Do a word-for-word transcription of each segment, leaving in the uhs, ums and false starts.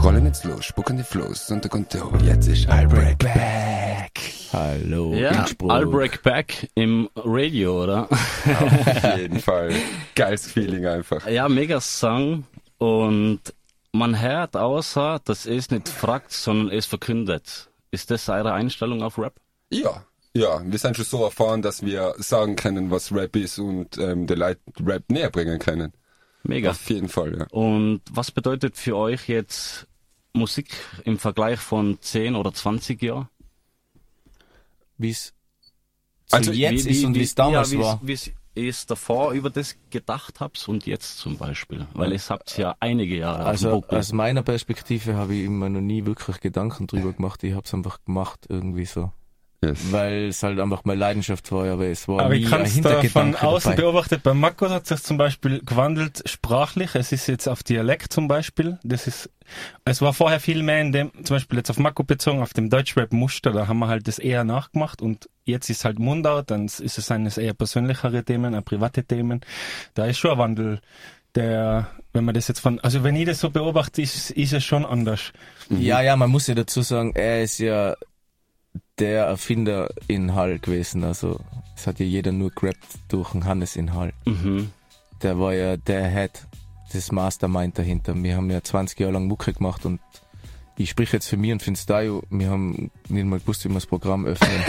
Rollen jetzt los, spucken die Flows unter Kontrolle. Jetzt ist Albrecht back. Hallo, ja, Albrecht back im Radio, oder? Auf jeden Fall. Geiles Feeling einfach. Ja, mega Song. Und man hört außer, das ist nicht fragt, sondern ist verkündet. Ist das eure Einstellung auf Rap? Ja. Ja, wir sind schon so erfahren, dass wir sagen können, was Rap ist und ähm, den Leuten Rap näher bringen können. Mega. Auf jeden Fall, ja. Und was bedeutet für euch jetzt Musik im Vergleich von zehn oder zwanzig Jahren? Wie es also jetzt wie, ist und wie es damals ja, war. Wie es davor über das gedacht habt und jetzt zum Beispiel. Weil es habt ja einige Jahre. Also aus meiner Perspektive habe ich immer noch nie wirklich Gedanken drüber gemacht. Ich habe es einfach gemacht irgendwie so. Yes. Weil es halt einfach meine Leidenschaft war, aber es war aber nie ich kann es da von außen dabei. beobachtet. Bei Mako hat sich zum Beispiel gewandelt sprachlich. Es ist jetzt auf Dialekt zum Beispiel. Das ist, es war vorher viel mehr in dem, zum Beispiel jetzt auf Mako bezogen, auf dem Deutschrap-Muster. Da haben wir halt das eher nachgemacht und jetzt ist halt Mundart, dann ist es eines eher persönlichere Themen, auch private Themen. Da ist schon ein Wandel. Der, wenn man das jetzt von, also wenn ich das so beobachte, ist, ist es schon anders. Mhm. Ja, ja, man muss ja dazu sagen, er ist ja der Erfinder in Hall gewesen, also es hat ja jeder nur gerappt durch den Hannes in Hall. Mhm. Der war ja der Head, das Mastermind dahinter. Wir haben ja zwanzig Jahre lang Mucke gemacht und ich sprich jetzt für mich und für den Style, wir haben nicht mal gewusst, wie wir das Programm öffnen.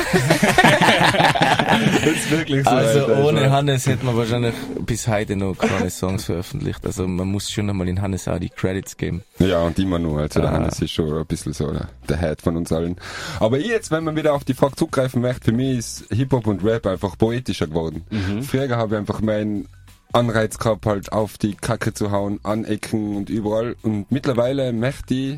Das ist wirklich so. Also Alter, ohne also. Hannes hätte man wahrscheinlich bis heute noch keine Songs veröffentlicht. Also man muss schon einmal in Hannes auch die Credits geben. Ja, und immer nur. Also der ah. Hannes ist schon ein bisschen so der, der Head von uns allen. Aber ich jetzt, wenn man wieder auf die Frage zugreifen möchte, für mich ist Hip-Hop und Rap einfach poetischer geworden. Mhm. Früher habe ich einfach meinen Anreiz gehabt, halt auf die Kacke zu hauen, anecken und überall. Und mittlerweile möchte ich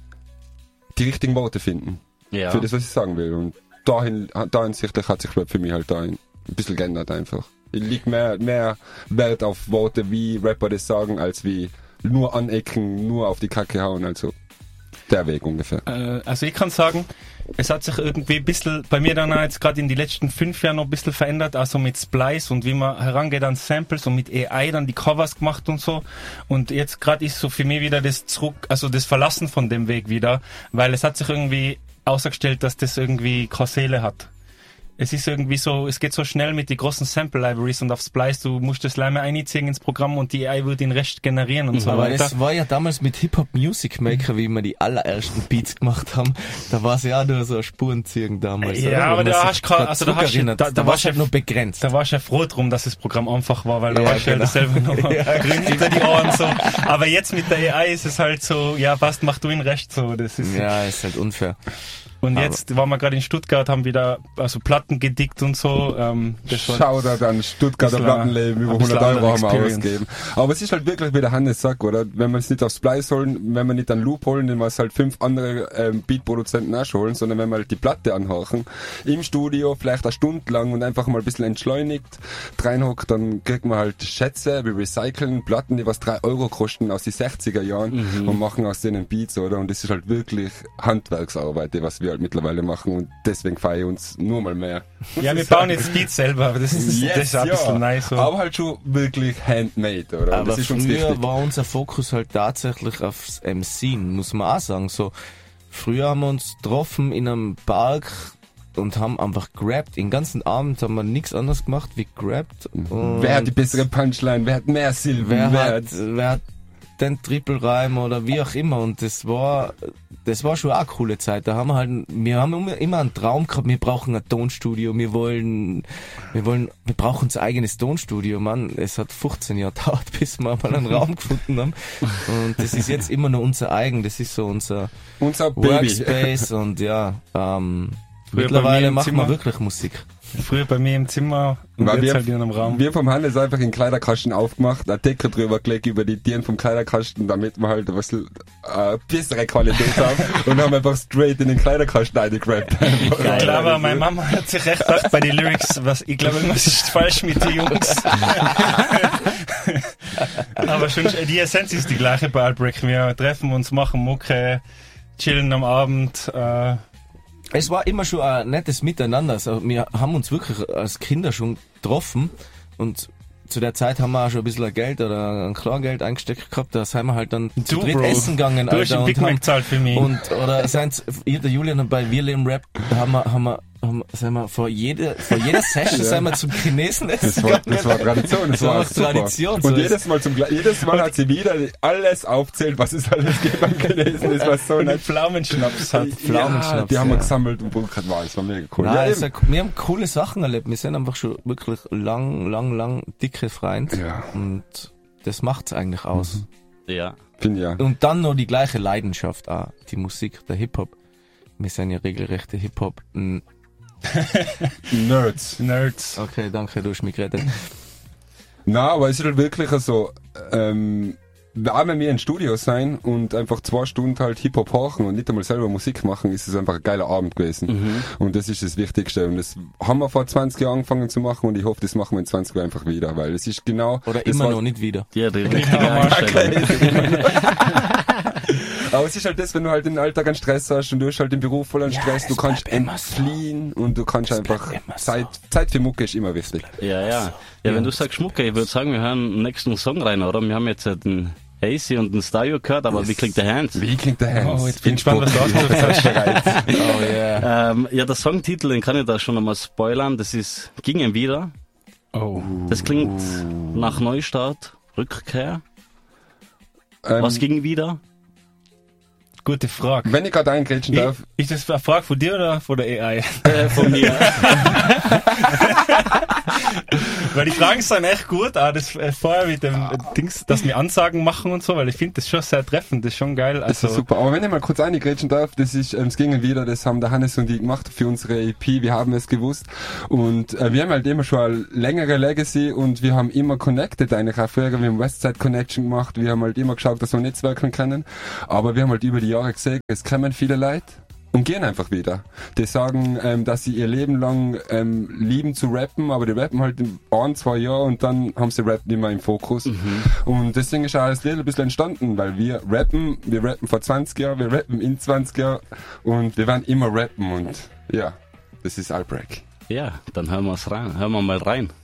die richtigen Worte finden. Ja. Für das, was ich sagen will. Und dahin, da hinsichtlich hat sich Rap für mich halt da ein bisschen geändert einfach. Ich leg mehr, mehr Wert auf Worte, wie Rapper das sagen, als wie nur anecken, nur auf die Kacke hauen. Also der Weg ungefähr. Äh, also ich kann sagen, es hat sich irgendwie ein bisschen, bei mir dann jetzt gerade in den letzten fünf Jahren noch ein bisschen verändert, also mit Splice und wie man herangeht an Samples und mit A I dann die Covers gemacht und so. Und jetzt gerade ist so für mich wieder das zurück, also das Verlassen von dem Weg wieder, weil es hat sich irgendwie ausgestellt, dass das irgendwie keine Seele hat. Es ist irgendwie so, es geht so schnell mit den großen Sample-Libraries und auf Splice, du musst das Leimer einziehen ins Programm und die A I wird den Rest generieren und mhm. so aber weiter. Das war ja damals mit Hip-Hop Music Maker, wie wir die allerersten Beats gemacht haben, da war es ja auch nur so ein Spurenziehen damals. Ja, oder? aber da hast du also da hast du, da, da, da warst du halt nur begrenzt. Da warst du ja froh drum, dass das Programm einfach war, weil da ja, warst du genau. ja selber noch ja, grün hinter die Ohren so. Aber jetzt mit der A I ist es halt so, ja, passt, mach du ihn recht so. Das ist ja, ist halt unfair. Und aber jetzt waren wir gerade in Stuttgart, haben wieder also Platten gedickt und so. Ähm, Shoutout an Stuttgarter Plattenleben, über hundert Euro haben wir ausgegeben. Aber es ist halt wirklich, wie der Hannes sagt, oder? Wenn man es nicht auf Splice holen, wenn man nicht einen Loop holen, dann muss halt fünf andere ähm, Beatproduzenten auch schon holen, sondern wenn wir halt die Platte anhören, im Studio, vielleicht eine Stunde lang und einfach mal ein bisschen entschleunigt reinhockt, dann kriegt man halt Schätze, wir recyceln Platten, die was drei Euro kosten aus den sechziger Jahren mhm. und machen aus denen Beats, oder? Und das ist halt wirklich Handwerksarbeit, die was wir halt mittlerweile machen und deswegen feiere ich uns nur mal mehr. Ja, wir bauen jetzt Beats selber, aber das ist, yes, das ist ein ja. bisschen nice. So. Aber halt schon wirklich handmade, oder? Aber das ist uns früher wichtig. war unser Fokus halt tatsächlich aufs M C, muss man auch sagen. So, früher haben wir uns getroffen in einem Park und haben einfach gerappt. Den ganzen Abend haben wir nichts anderes gemacht wie gerappt. Wer hat die bessere Punchline? Wer hat mehr Silben? Wer, wer hat, wer hat den Triple-Reim oder wie auch immer, und das war das war schon auch eine coole Zeit. Da haben wir halt, wir haben immer einen Traum gehabt, wir brauchen ein Tonstudio, wir wollen, wir wollen, wir brauchen unser eigenes Tonstudio, Mann. Es hat fünfzehn Jahre gedauert, bis wir mal einen Raum gefunden haben. Und das ist jetzt immer noch unser eigen, das ist so unser, unser Workspace und ja, ähm, mittlerweile machen wir wirklich Musik. Früher bei mir im Zimmer und Weil jetzt wir, halt in einem Raum. Wir vom Hannes einfach in den Kleiderkasten aufgemacht, eine Decke drüber gelegt über die Tieren vom Kleiderkasten, damit wir halt ein bisschen äh, bessere Qualität haben und haben einfach straight in den Kleiderkasten eingegrabt. Ich glaube, meine Mama hat sich recht gedacht bei den Lyrics, was, ich glaube, was ist falsch mit den Jungs. Aber schon, die Essenz ist die gleiche bei Albrecht. Wir treffen uns, machen Mucke, chillen am Abend, äh, Es war immer schon ein nettes Miteinander. Also wir haben uns wirklich als Kinder schon getroffen und zu der Zeit haben wir auch schon ein bisschen Geld oder ein Kleingeld eingesteckt gehabt, da sind wir halt dann zu Du, dritt Bro. essen gegangen, Du hast Alter. einen Big und Mac haben- gezahlt für mich. Und, oder sind's, ihr, der Julian und bei Wir leben Rap, haben wir, haben wir, haben, wir- sind wir vor jeder, vor jeder Session Ja. sind wir zum Chinesen essen Das war, das war Tradition, das, Das war war auch super. Tradition, so Und ist- jedes Mal zum Gle- jedes Mal hat sie wieder alles aufzählt, was es alles gibt beim Chinesen. Das war so Und einen nett. Pflaumenschnaps hat. Ja, Pflaumenschnaps, die haben wir ja. gesammelt und Burkhard war, das war mega cool. Nein, ja, es ist eben. ja, wir haben coole Sachen erlebt. Wir sind einfach schon wirklich lang, lang, lang dicke Freunde. Ja. Und das macht's eigentlich aus. Ja. Finde ich ja. Und dann noch die gleiche Leidenschaft auch, die Musik, der Hip-Hop. Wir sind ja regelrechte Hip-Hop. n- Nerds. Nerds. Okay, danke, du hast mich gerettet. Na, aber es ist halt wirklich so, ähm, auch wenn wir im Studio sein und einfach zwei Stunden halt Hip-Hop horchen und nicht einmal selber Musik machen, ist es einfach ein geiler Abend gewesen. Mhm. Und das ist das Wichtigste. Und das haben wir vor zwanzig Jahren angefangen zu machen und ich hoffe, das machen wir in zwanzig Jahren einfach wieder, weil es ist genau... Oder das immer war- noch nicht wieder. Ja, die richtige Ja, Einstellung. Aber es ist halt das, wenn du halt den Alltag einen Stress hast und du hast halt den Beruf voll an Ja, Stress, du es kannst bleibt immer so. entfliehen und du kannst Es einfach... bleibt immer so. Zeit, Zeit für Mucke ist immer wichtig. Ja, ja. Ja, wenn du sagst Schmucke, ich würde sagen, wir hören den nächsten Song rein, oder? Wir haben jetzt ja den Hazy und den Stylo gehört, aber wie klingt der Hans? Wie klingt der Hans? Oh, jetzt bin ich gespannt, was du ausgedrückt hast. Oh yeah. Ähm, ja, der Songtitel, den kann ich da schon einmal spoilern, das ist Gingen wieder. Oh. Das klingt nach Neustart, Rückkehr. Ähm, Was ging wieder? Gute Frage. Wenn ich gerade eingrätschen darf, Ist das eine Frage von dir oder von der A I? Äh, von mir. Weil die Fragen sind echt gut, auch das äh, vorher mit dem äh, Dings, dass wir Ansagen machen und so, weil ich finde das schon sehr treffend, das ist schon geil. das Also, ist super. Aber wenn ich mal kurz eingrätschen darf, das ist, ähm, es gingen wieder, das haben der Hannes und ich gemacht für unsere E P, wir haben es gewusst. Und äh, wir haben halt immer schon eine längere Legacy und wir haben immer connected eigentlich auch früher, wir haben Westside Connection gemacht, wir haben halt immer geschaut, dass wir netzwerken können. Aber wir haben halt über die Jahre gesehen, es kommen viele Leute und gehen einfach wieder. Die sagen, ähm, dass sie ihr Leben lang ähm, lieben zu rappen, aber die rappen halt in ein, zwei Jahren und dann haben sie Rap nicht mehr im Fokus. Und deswegen ist auch das Lied ein bisschen entstanden, weil wir rappen, wir rappen vor zwanzig Jahren, wir rappen in zwanzig Jahren und wir werden immer rappen und ja, das ist Outbreak. Ja, dann hören wir's rein. Hören wir mal rein.